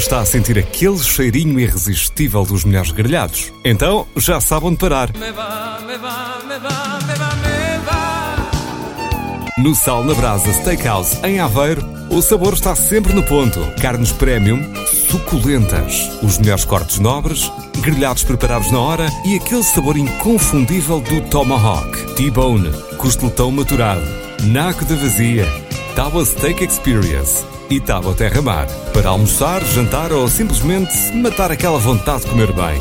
está a sentir aquele cheirinho irresistível dos melhores grelhados? Então já sabe onde parar. No Sal na Brasa Steakhouse, em Aveiro, o sabor está sempre no ponto. Carnes premium, suculentas, os melhores cortes nobres, grelhados preparados na hora e aquele sabor inconfundível do Tomahawk, T-Bone, costeletão maturado, naco da vazia, Tábua Steak Experience e Tábua Terra Mar. Para almoçar, jantar ou simplesmente matar aquela vontade de comer bem.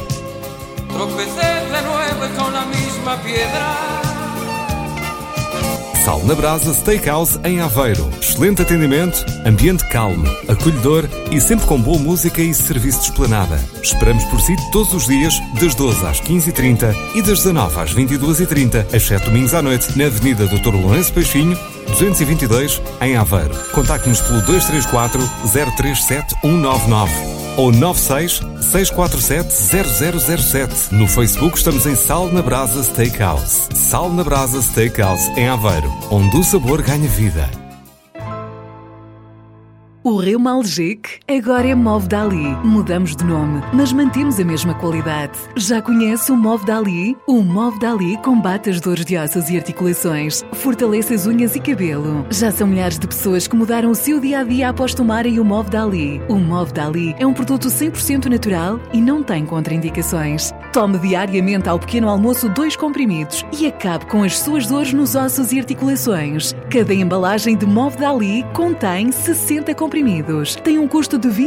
Sal na Brasa Steakhouse em Aveiro. Excelente atendimento, ambiente calmo, acolhedor e sempre com boa música e serviço de esplanada. Esperamos por si todos os dias, das 12 às 15h30 e das 19 às 22h30, exceto domingos à noite, na Avenida Dr. Lourenço Peixinho, 222, em Aveiro. Contacte-nos pelo 234 037 199 ou 96 647 0007. No Facebook estamos em Sal na Brasa Steakhouse. Sal na Brasa Steakhouse em Aveiro, onde o sabor ganha vida. O Reumalgic agora é Move Dali. Mudamos de nome, mas mantemos a mesma qualidade. Já conhece o Move Dali? O Move Dali combate as dores de ossos e articulações, fortalece as unhas e cabelo. Já são milhares de pessoas que mudaram o seu dia-a-dia após tomarem o Move Dali. O Move Dali é um produto 100% natural e não tem contraindicações. Tome diariamente ao pequeno almoço 2 comprimidos e acabe com as suas dores nos ossos e articulações. Cada embalagem de Move Dali contém 60 comprimidos. Tem um custo de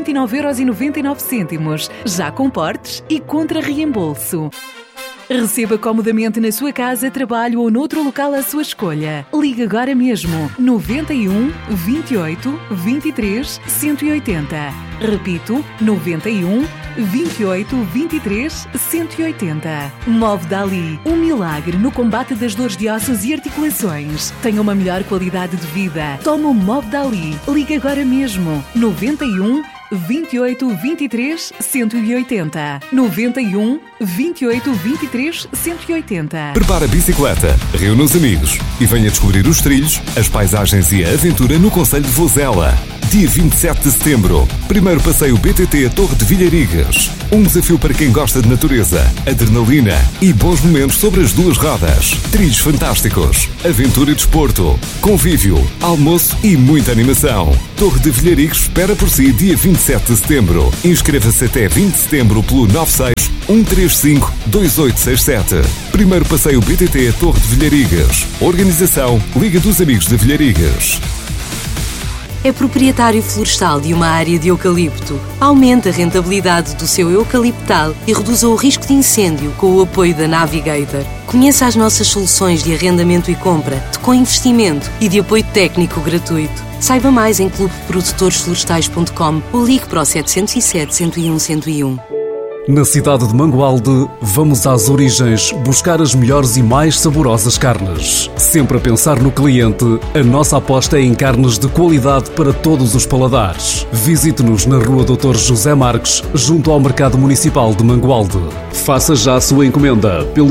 29,99€, já com portes e contra reembolso. Receba comodamente na sua casa, trabalho ou noutro local à sua escolha. Ligue agora mesmo 91 28 23 180. Repito, 91 28 23 180. Move Dali, um milagre no combate das dores de ossos e articulações. Tenha uma melhor qualidade de vida. Toma o Move Dali. Ligue agora mesmo 91 28 23 180. 91 28 23 180. Prepara a bicicleta, reúne os amigos e venha descobrir os trilhos, as paisagens e a aventura no concelho de Vozela. Dia 27 de setembro, primeiro passeio BTT Torre de Vilharigas. Um desafio para quem gosta de natureza, adrenalina e bons momentos sobre as duas rodas. Trilhos fantásticos, aventura e desporto, convívio, almoço e muita animação. Torre de Vilharigas espera por si dia 27 de setembro. Inscreva-se até 20 de setembro pelo 96 135 2867. Primeiro passeio BTT Torre de Vilharigas. Organização Liga dos Amigos de Vilharigas. É proprietário florestal de uma área de eucalipto. Aumente a rentabilidade do seu eucaliptal e reduza o risco de incêndio com o apoio da Navigator. Conheça as nossas soluções de arrendamento e compra, de co-investimento e de apoio técnico gratuito. Saiba mais em clubeprodutores-florestais.com ou ligue para o 707 101 101. Na cidade de Mangualde, vamos às origens buscar as melhores e mais saborosas carnes. Sempre a pensar no cliente, a nossa aposta é em carnes de qualidade para todos os paladares. Visite-nos na Rua Dr. José Marques, junto ao Mercado Municipal de Mangualde. Faça já a sua encomenda pelo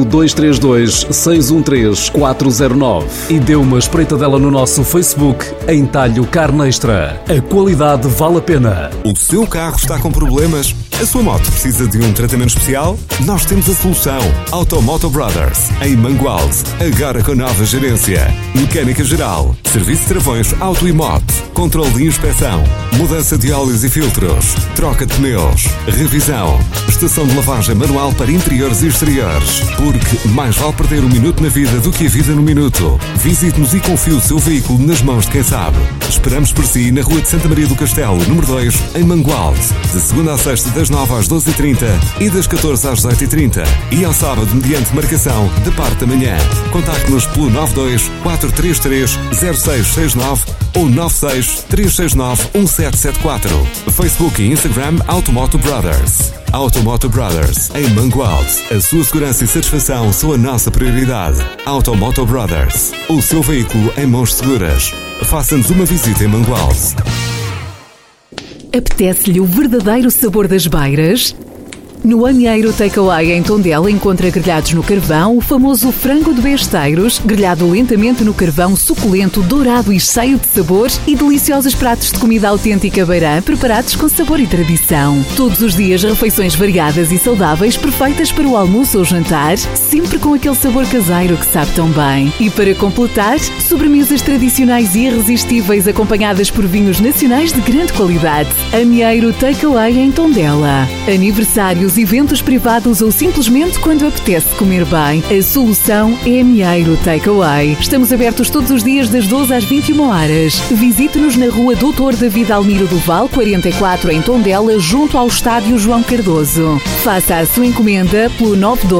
232-613-409 e dê uma espreitadela no nosso Facebook em Talho Carne Extra. A qualidade vale a pena. O seu carro está com problemas? A sua moto precisa de um tratamento especial? Nós temos a solução. Automoto Brothers, em Mangualde, agora com nova gerência. Mecânica geral, serviço de travões auto e moto, controle de inspeção, mudança de óleos e filtros, troca de pneus, revisão, estação de lavagem manual para interiores e exteriores. Porque mais vale perder um minuto na vida do que a vida no minuto. Visite-nos e confie o seu veículo nas mãos de quem sabe. Esperamos por si na Rua de Santa Maria do Castelo, número 2, em Mangualde, de segunda a sexta das 9 às 12h30 e das 14 às 18h30. E ao sábado, mediante marcação, da parte da manhã. Contacte-nos pelo 92 433 0669 ou 96 369 1774. Facebook e Instagram Automoto Brothers. Automoto Brothers, em Mangualde. A sua segurança e satisfação são a nossa prioridade. Automoto Brothers, o seu veículo em mãos seguras. Faça-nos uma visita em Mangualde. Apetece-lhe o verdadeiro sabor das beiras? No Amieiro Takeaway em Tondela encontra grelhados no carvão, o famoso frango de besteiros, grelhado lentamente no carvão, suculento, dourado e cheio de sabor, e deliciosos pratos de comida autêntica beirã, preparados com sabor e tradição. Todos os dias refeições variadas e saudáveis, perfeitas para o almoço ou jantar, sempre com aquele sabor caseiro que sabe tão bem. E para completar, sobremesas tradicionais e irresistíveis acompanhadas por vinhos nacionais de grande qualidade. Amieiro Takeaway em Tondela. Aniversários, eventos privados ou simplesmente quando apetece comer bem, a solução é Amieiro Takeaway. Estamos abertos todos os dias das 12 às 21 horas. Visite-nos na rua Doutor David Almiro do Val, 44 em Tondela, junto ao estádio João Cardoso. Faça a sua encomenda pelo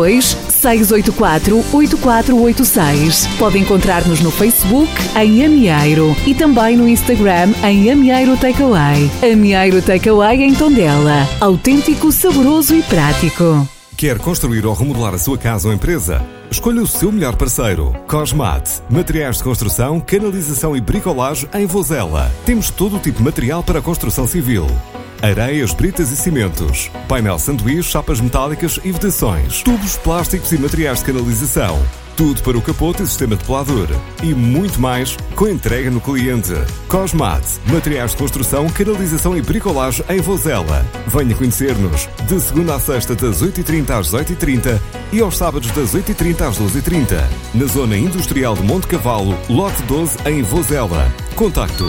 92-684-8486. Pode encontrar-nos no Facebook em Amieiro e também no Instagram em Amieiro Takeaway. Amieiro Takeaway em Tondela. Autêntico, saboroso e prático. Quer construir ou remodelar a sua casa ou empresa? Escolha o seu melhor parceiro. Cosmat. Materiais de construção, canalização e bricolagem em Vozela. Temos todo o tipo de material para a construção civil. Areias, britas e cimentos. Painel sanduíche, chapas metálicas e vedações. Tubos, plásticos e materiais de canalização. Tudo para o capote e sistema de pelador. E muito mais com entrega no cliente. Cosmat. Materiais de construção, canalização e bricolagem em Vozela. Venha conhecer-nos. De segunda a sexta das 8h30 às 18h30 e aos sábados das 8h30 às 12h30. Na zona industrial de Monte Cavalo, lote 12 em Vozela. Contacto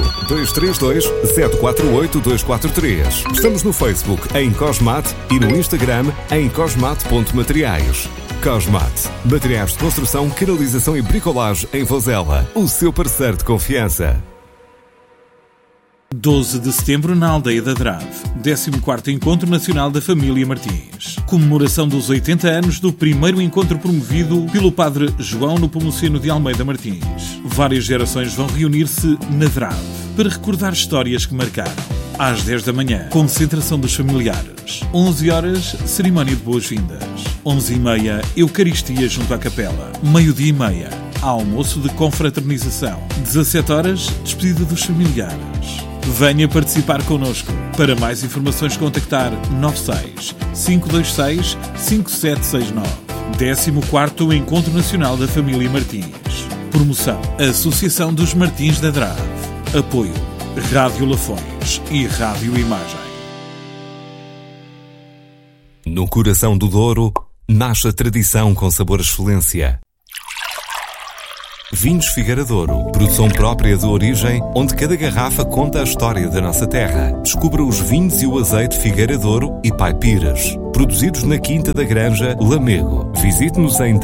232-748-243. Estamos no Facebook em Cosmat e no Instagram em cosmat.materiais. Cosmat. Materiais de construção, canalização e bricolagem em Vozela. O seu parceiro de confiança. 12 de setembro na Aldeia da Drave. 14º Encontro Nacional da Família Martins. Comemoração dos 80 anos do primeiro encontro promovido pelo Padre João Nepomuceno de Almeida Martins. Várias gerações vão reunir-se na Drave para recordar histórias que marcaram. Às 10 da manhã, concentração dos familiares. 11 horas, cerimónia de boas-vindas. 11h30, Eucaristia junto à capela. 12h30, almoço de confraternização. 17 horas, despedida dos familiares. Venha participar connosco. Para mais informações, contactar 96 526 5769. 14º Encontro Nacional da Família Martins. Promoção: Associação dos Martins da Drave. Apoio: Rádio Lafões e Rádio Imagem. No coração do Douro, nasce a tradição com sabor à excelência. Vinhos Figueira Douro, produção própria de origem, onde cada garrafa conta a história da nossa terra. Descubra os vinhos e o azeite Figueira Douro e Pai Pires, produzidos na Quinta da Granja, Lamego. Visite-nos em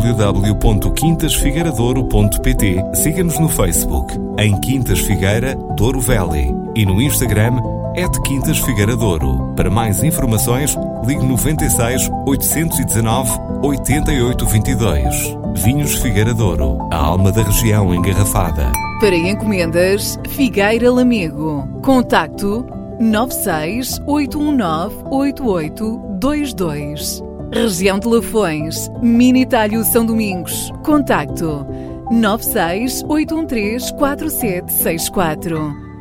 www.quintasfigueiradouro.pt. Siga-nos no Facebook, em Quintas Figueira Douro Valley, e no Instagram, @Quintas Figueira Douro. Para mais informações, ligue 96 819 8822. Vinhos Figueira Douro, a alma da região engarrafada. Para encomendas, Figueira Lamego. Contacto 96 819 8822. Região de Lafões, Mini Talho São Domingos. Contacto 96 813 4764.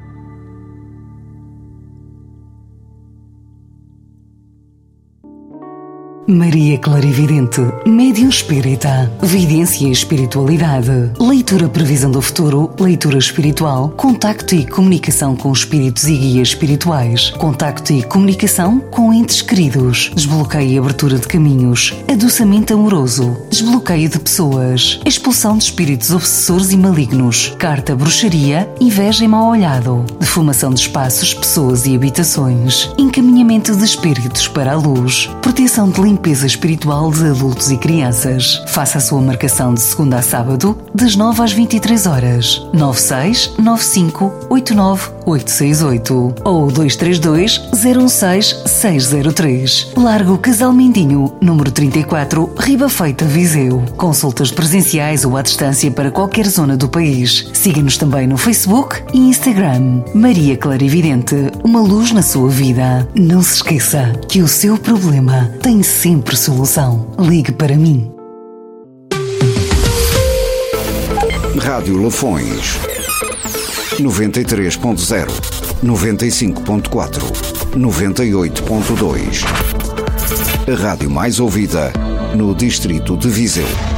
Maria Clarividente, médium espírita, vidência e espiritualidade, leitura previsão do futuro, leitura espiritual, contacto e comunicação com espíritos e guias espirituais, contacto e comunicação com entes queridos, desbloqueio e abertura de caminhos, adoçamento amoroso, desbloqueio de pessoas, expulsão de espíritos obsessores e malignos, carta bruxaria, inveja e mau olhado, defumação de espaços, pessoas e habitações, encaminhamento de espíritos para a luz, proteção de limpeza espiritual de adultos e crianças. Faça a sua marcação de segunda a sábado, das 9 às 23 horas. 96 95 89 868 ou 232 016 603. Largo Casal Mindinho, número 34, Riba Feita, Viseu. Consultas presenciais ou à distância para qualquer zona do país. Siga-nos também no Facebook e Instagram. Maria Clarividente, uma luz na sua vida. Não se esqueça que o seu problema tem sempre solução. Ligue para mim. Rádio Lafões 93.0, 95.4, 98.2. a rádio mais ouvida no distrito de Viseu.